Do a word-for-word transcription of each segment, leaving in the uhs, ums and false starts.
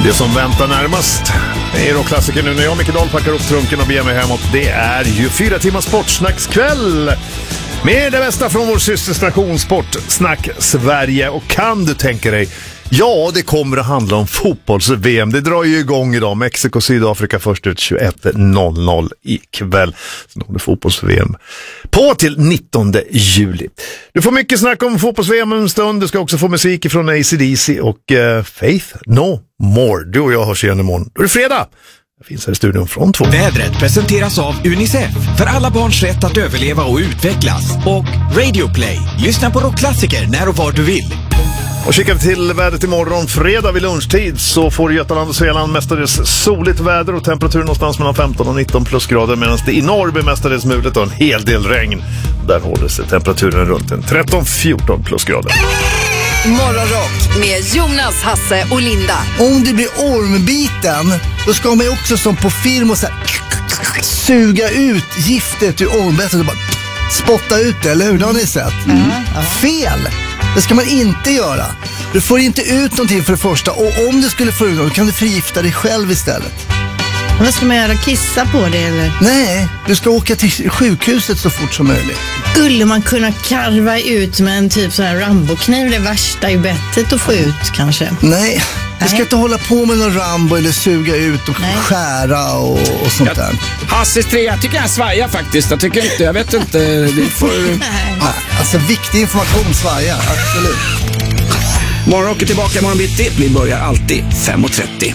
Det som väntar närmast är då klassiker nu när jag och Micke Dahl packar upp trunken och beger mig hemåt. Det är ju fyra timmars sportsnackskväll med det bästa från vår systerstation Sportsnack Sverige. Och kan du tänka dig, ja, det kommer att handla om fotbolls-V M. Det drar ju igång idag. Mexiko och Sydafrika först ut tjugoett noll noll ikväll. Sen har det fotbolls-V M på till nittonde juli. Du får mycket snack om fotbolls-V M en stund. Du ska också få musik från A C D C och uh, Faith No More. Du och jag hörs igen imorgon. Då är det fredag. Det finns här i studion från två. Vädret presenteras av Unicef. För alla barns rätt att överleva och utvecklas. Och Radio Play. Lyssna på rockklassiker när och var du vill. Och kikar vi till vädret imorgon fredag vid lunchtid så får Götaland och Svealand mestadels soligt väder och temperatur någonstans mellan femton och nitton plusgrader, medan det i norr blir mestadels mulet och en hel del regn. Där håller sig temperaturen runt en tretton fjorton plusgrader. Morgonrock med Jonas, Hasse och Linda. Om det blir ormbiten, då ska man ju också som på film och så här, suga ut giftet ur ormbetet och bara spotta ut det, eller hur? Det har ni sett? Mm. Mm. Fel! Det ska man inte göra. Du får inte ut någonting för det första. Och om du skulle få ut något, kan du förgifta dig själv istället. Vad ska man göra? Kissa på det eller? Nej, du ska åka till sjukhuset så fort som möjligt. Skulle man kunna karva ut med en typ sån här Rambo-kniv? Det värsta är ju bettet att få ut kanske. Nej, du ska inte hålla på med någon Rambo eller suga ut och Nej. skära och, och sånt där. Hasses tre, jag tycker jag svajar faktiskt. Jag tycker inte, jag vet inte. Det får... ja, alltså viktig information svajar, absolut. Morgonrock är tillbaka imorgon bitti. Vi börjar alltid fem och trettio.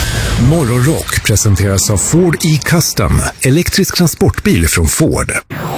Morgonrock presenteras av Ford E-Custom, elektrisk transportbil från Ford.